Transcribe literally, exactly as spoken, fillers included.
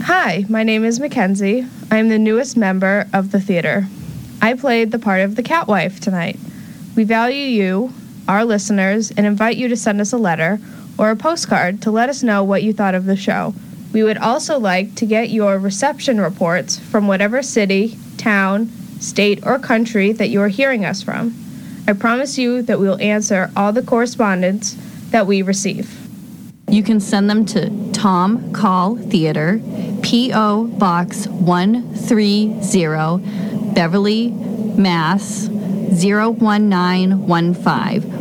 Hi, my name is Mackenzie. I'm the newest member of the theater. I played the part of the Catwife tonight. We value you, our listeners, and invite you to send us a letter or a postcard to let us know what you thought of the show. We would also like to get your reception reports from whatever city, town, state, or country that you are hearing us from. I promise you that we will answer all the correspondence that we receive. You can send them to Tom Call Theater, P O. Box one thirty, Beverly, Mass. zero one nine one five.